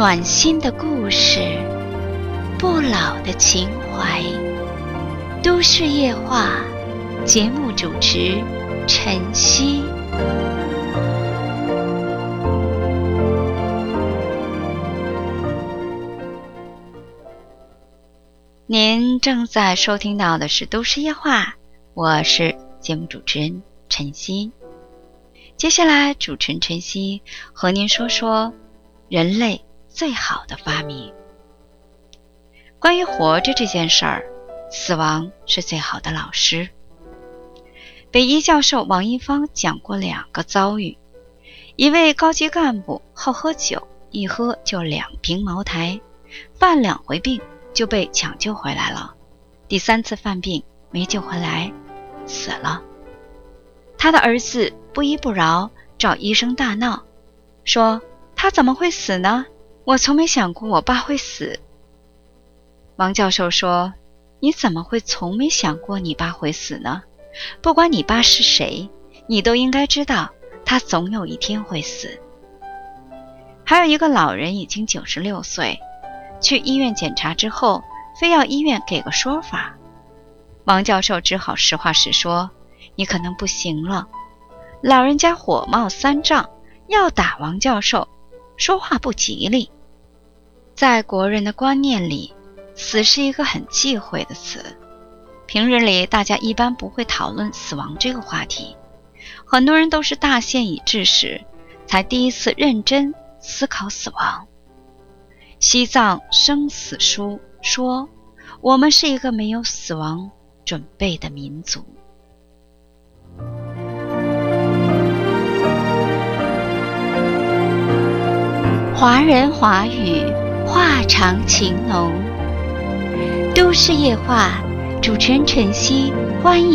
暖心的故事，不老的情怀。都市夜话，节目主持晨曦。您正在收听到的是都市夜话，我是节目主持人晨曦。接下来主持人晨曦和您说说人类最好的发明。关于活着这件事儿，死亡是最好的老师。北医教授王一芳讲过2个遭遇。一位高级干部好喝酒，一喝就2瓶茅台，犯2回病就被抢救回来了，第3次犯病没救回来，死了。他的儿子不依不饶，找医生大闹，说他怎么会死呢？我从没想过我爸会死。王教授说，你怎么会从没想过你爸会死呢？不管你爸是谁，你都应该知道他总有一天会死。还有一个老人已经96岁，去医院检查之后，非要医院给个说法。王教授只好实话实说，你可能不行了。老人家火冒3丈，要打王教授，说话不吉利。在国人的观念里，死是一个很忌讳的词。平日里大家一般不会讨论死亡这个话题，很多人都是大限已至时，才第一次认真思考死亡。西藏生死书说，我们是一个没有死亡准备的民族。华人华语，话长情浓。都市夜话，主持人晨曦，欢迎